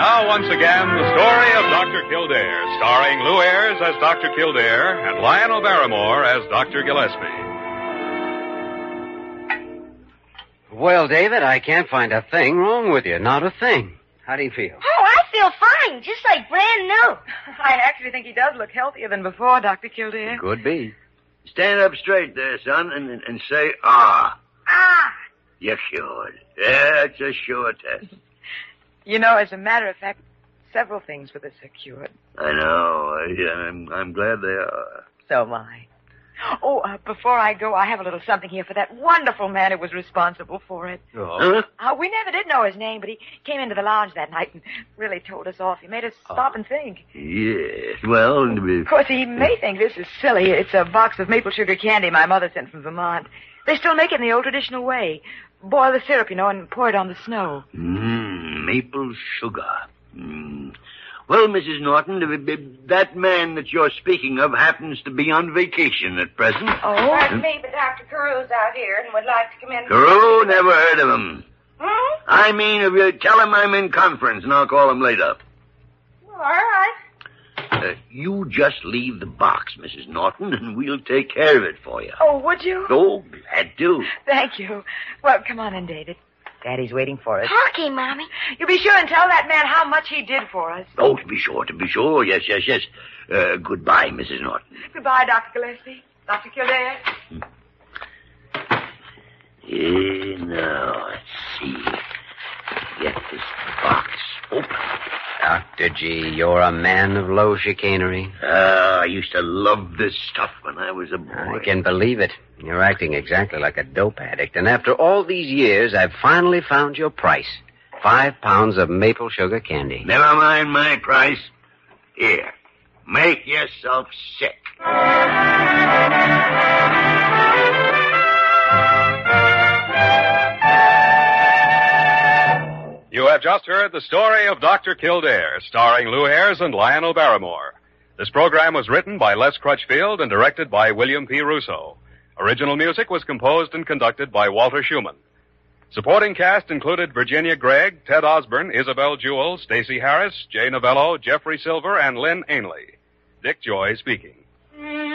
now, once again, the story of Dr. Kildare, starring Lou Ayres as Dr. Kildare and Lionel Barrymore as Dr. Gillespie. Well, David, I can't find a thing wrong with you. Not a thing. How do you feel? Oh, I feel fine. Just like brand new. I actually think he does look healthier than before, Dr. Kildare. Could be. Stand up straight there, son, and say, ah. Ah. You should. That's a sure test. You know, as a matter of fact, several things with us are cured. I know. I'm glad they are. So am I. Oh, before I go, I have a little something here for that wonderful man who was responsible for it. Huh? We never did know his name, but he came into the lounge that night and really told us off. He made us stop and think. Yes. Well, Of course, he may think this is silly. It's a box of maple sugar candy my mother sent from Vermont. They still make it in the old traditional way. Boil the syrup, and pour it on the snow. Maple sugar. Well, Mrs. Norton, that man that you're speaking of happens to be on vacation at present. Oh? Pardon me, but Dr. Carew out here and would like to come in. Carew? Never heard of him. Hmm? I mean, if you tell him I'm in conference, and I'll call him later. All right. You just leave the box, Mrs. Norton, and we'll take care of it for you. Oh, would you? Oh, glad to. Thank you. Well, come on in, David. Daddy's waiting for us. Okay, Mommy. You be sure and tell that man how much he did for us. Oh, to be sure. Yes. Goodbye, Mrs. Norton. Goodbye, Dr. Gillespie. Dr. Kildare. Now, let's see. Get this box open. Dr. G, you're a man of low chicanery. I used to love this stuff when I was a boy. I can believe it. You're acting exactly like a dope addict. And after all these years, I've finally found your price. 5 pounds of maple sugar candy. Never mind my price. Here, make yourself sick. You have just heard the story of Dr. Kildare, starring Lou Ayres and Lionel Barrymore. This program was written by Les Crutchfield and directed by William P. Russo. Original music was composed and conducted by Walter Schumann. Supporting cast included Virginia Gregg, Ted Osborne, Isabel Jewell, Stacey Harris, Jay Novello, Jeffrey Silver, and Lynn Ainley. Dick Joy speaking.